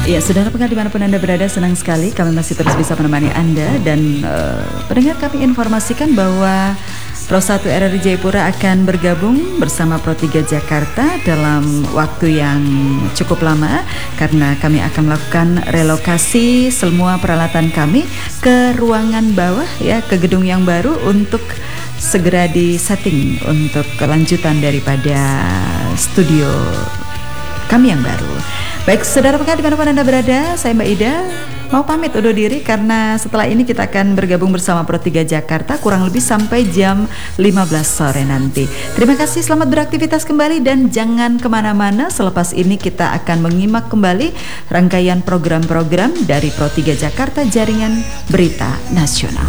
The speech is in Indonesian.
Ya, saudara pendengar dimanapun Anda berada, senang sekali kami masih terus bisa menemani Anda. Dan pendengar, kami informasikan bahwa Pro 1 RRI Jayapura akan bergabung bersama Pro 3 Jakarta dalam waktu yang cukup lama, karena kami akan melakukan relokasi semua peralatan kami ke ruangan bawah, ya, ke gedung yang baru untuk segera disetting untuk kelanjutan daripada studio kami yang baru. Baik, saudara pendengar dimanapun Anda berada, saya Mbak Ida mau pamit undur diri karena setelah ini kita akan bergabung bersama Pro 3 Jakarta kurang lebih sampai jam 15 sore nanti. Terima kasih, selamat beraktivitas kembali dan jangan kemana-mana. Selepas ini kita akan menyimak kembali rangkaian program-program dari Pro 3 Jakarta, Jaringan Berita Nasional.